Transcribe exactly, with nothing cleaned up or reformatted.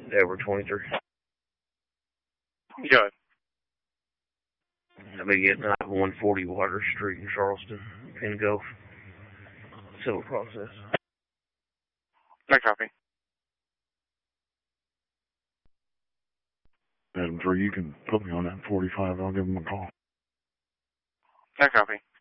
Edward twenty-three. Go ahead. I'll be getting out one forty Water Street in Charleston, Pingo. Civil process. No copy. Adam three, you can put me on that forty-five. I'll give him a call. No copy.